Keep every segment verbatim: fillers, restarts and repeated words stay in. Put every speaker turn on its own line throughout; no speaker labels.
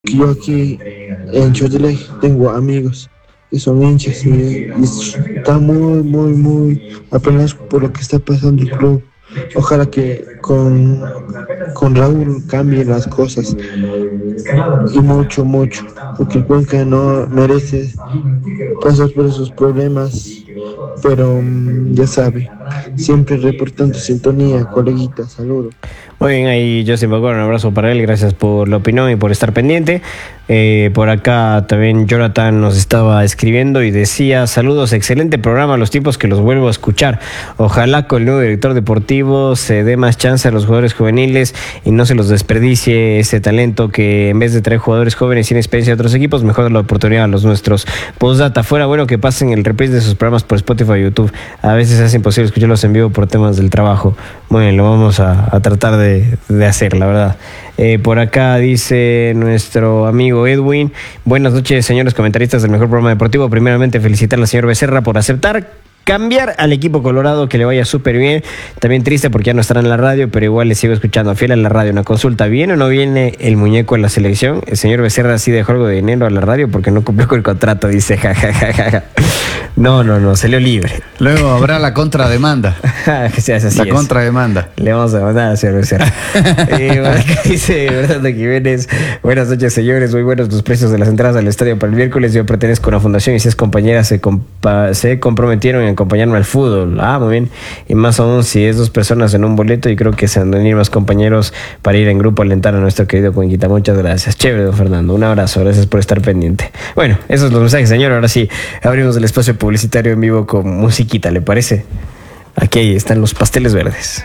Yo aquí en Chodeley tengo amigos que son hinchas y, y están muy, muy, muy apenados por lo que está pasando el club. Ojalá que con, con Raúl cambien las cosas y mucho, mucho, porque el Cuenca no merece pasar por esos problemas, pero um, ya sabe, siempre reportando sintonía, coleguita, saludos.
Muy bien, ahí Justin Bacor, un abrazo para él, gracias por la opinión y por estar pendiente. Eh, por acá también Jonathan nos estaba escribiendo y decía: saludos, excelente programa, los tiempos que los vuelvo a escuchar. Ojalá con el nuevo director deportivo se dé más chance a los jugadores juveniles y no se los desperdicie ese talento, que en vez de traer jugadores jóvenes sin experiencia de otros equipos, mejor dar la oportunidad a los nuestros. Postdata, fuera bueno que pasen el reprise de sus programas por Spotify y YouTube. A veces es imposible escucharlos en vivo por temas del trabajo. Muy bien, lo vamos a, a tratar de De, de hacer, la verdad. Eh, por acá dice nuestro amigo Edwin: buenas noches, señores comentaristas del mejor programa deportivo. Primeramente, felicitar al señor Becerra por aceptar cambiar al equipo colorado, que le vaya súper bien. También triste porque ya no estará en la radio, pero igual le sigo escuchando fiel a la radio. Una consulta: ¿viene o no viene el muñeco en la selección? El señor Becerra sí dejó algo de dinero a la radio porque no cumplió con el contrato, dice. Ja, ja, ja, ja, ja. No, no, no, salió libre.
Luego habrá la contrademanda.
Sí, así
la
es.
contrademanda.
Le vamos a mandar a señor Becerra. eh, dice Fernando Jiménez: buenas noches, señores, muy buenos los precios de las entradas al estadio para el miércoles. Yo pertenezco a una fundación y seis compañeras se, compa- se comprometieron en acompañarme al fútbol. Ah, muy bien. Y más aún si es dos personas en un boleto, y creo que se han de venir más compañeros para ir en grupo a alentar a nuestro querido Cuenquita. Muchas gracias. Chévere, don Fernando. Un abrazo. Gracias por estar pendiente. Bueno, esos son los mensajes, señor. Ahora sí, abrimos el espacio publicitario en vivo con musiquita, ¿le parece? Aquí están los pasteles verdes.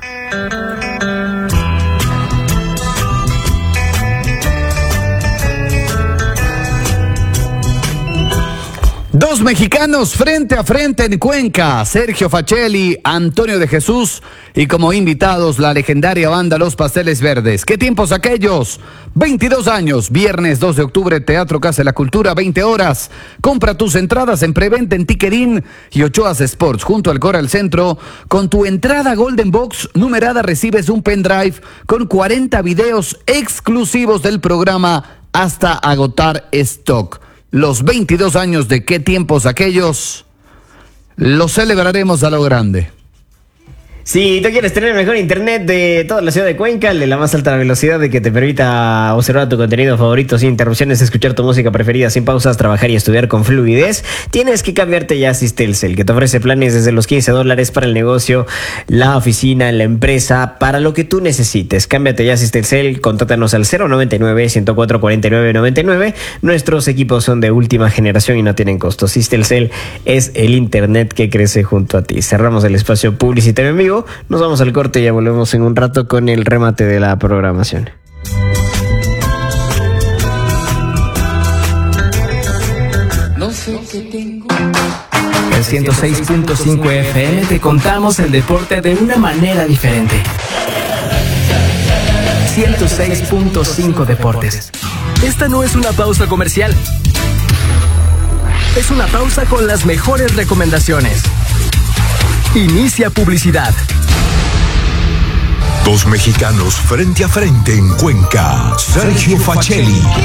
Dos mexicanos frente a frente en Cuenca: Sergio Facelli, Antonio de Jesús, y como invitados la legendaria banda Los Pasteles Verdes. ¿Qué tiempos aquellos? veintidós años, viernes dos de octubre, Teatro Casa de la Cultura, veinte horas. Compra tus entradas en preventa en Tiquerín y Ochoas Sports, junto al Coral Centro. Con tu entrada Golden Box numerada recibes un pendrive con cuarenta videos exclusivos del programa hasta agotar stock. Los veintidós años de ¿Qué tiempos aquellos? Los celebraremos a lo grande.
Si tú quieres tener el mejor internet de toda la ciudad de Cuenca, el de la más alta velocidad, de que te permita observar tu contenido favorito sin interrupciones, escuchar tu música preferida sin pausas, trabajar y estudiar con fluidez, tienes que cambiarte ya a Asistelcel, que te ofrece planes desde los quince dólares para el negocio, la oficina, la empresa, para lo que tú necesites. Cámbiate ya a Asistelcel, contáctanos al cero noventa y nueve, ciento cuatro, cuarenta y nueve noventa y nueve. Nuestros equipos son de última generación y no tienen costo. Asistelcel es el internet que crece junto a ti. Cerramos el espacio publicitario en vivo. Nos vamos al corte y ya volvemos en un rato con el remate de la programación.
No sé qué tengo. En ciento seis punto cinco F M te contamos el deporte de una manera diferente. ciento seis punto cinco Deportes. Esta no es una pausa comercial. Es una pausa con las mejores recomendaciones. Inicia publicidad.
Dos mexicanos frente a frente en Cuenca: Sergio Facelli